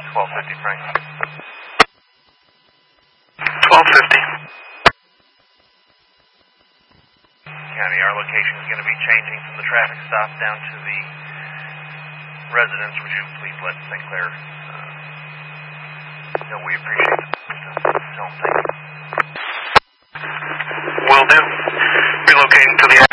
1250, Frank. 1250. County, our location is going to be changing from the traffic stop down to the residence. Would you please let St. Clair know we appreciate it? Tell them thank you. Will do. Relocating to the